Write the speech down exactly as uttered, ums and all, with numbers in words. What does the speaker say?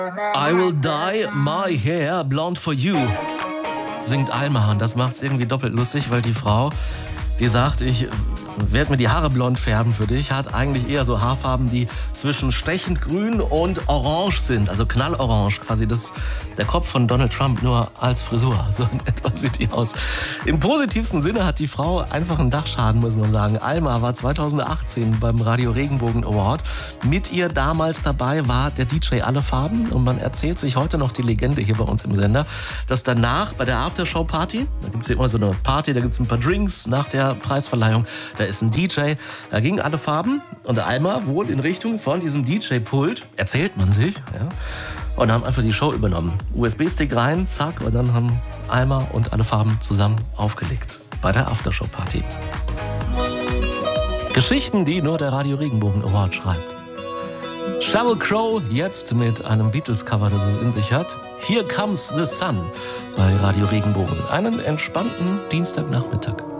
I will dye my hair blonde for you, singt Alma. Und das macht's irgendwie doppelt lustig, weil die Frau, die sagt, ich werde mir die Haare blond färben für dich, hat eigentlich eher so Haarfarben, die zwischen stechend grün und orange sind, also knallorange, quasi das, der Kopf von Donald Trump nur als Frisur, so in etwa sieht die aus. Im positivsten Sinne hat die Frau einfach einen Dachschaden, muss man sagen. Alma war zweitausendachtzehn beim Radio Regenbogen Award. Mit ihr damals dabei war der D J Alle Farben und man erzählt sich heute noch die Legende hier bei uns im Sender, dass danach bei der Aftershow-Party, da gibt es ja immer so eine Party, da gibt es ein paar Drinks nach der Preisverleihung, da ist ein D J, da gingen Alle Farben und Alma wohl in Richtung von diesem D J-Pult, erzählt man sich, ja, und haben einfach die Show übernommen. U S B-Stick rein, zack, und dann haben Alma und Alle Farben zusammen aufgelegt bei der Aftershow-Party. Geschichten, die nur der Radio Regenbogen Award schreibt. Sheryl Crow jetzt mit einem Beatles-Cover, das es in sich hat. Here Comes the Sun bei Radio Regenbogen. Einen entspannten Dienstagnachmittag.